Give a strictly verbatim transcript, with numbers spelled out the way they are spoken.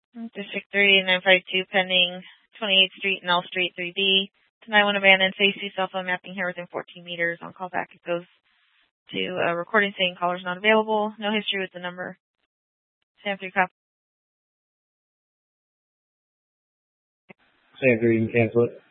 District three, nine five two, pending twenty-eighth Street and L Street, three B. nine one abandoned, phase two cell phone mapping here within fourteen meters. On callback, it goes to a recording saying caller's not available. No history with the number. Sam three copy. Sam three, you can cancel it.